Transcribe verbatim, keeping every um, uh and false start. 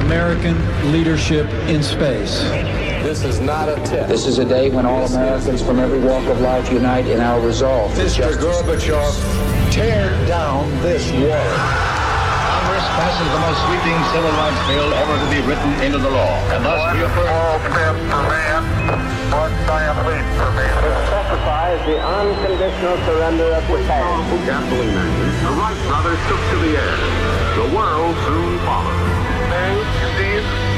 American leadership in space. This is not a test. This is a day when all Americans from every walk of life unite in our resolve. Mister Gorbachev, tear down this wall. Congress passes the most sweeping civil rights bill ever to be written into the law, and thus reaffirms small step for man, one giant leap for man. It specifies the unconditional surrender of Japan. Gasoline engines, the Wright brothers took to the air. The world soon followed. Hey, Steve.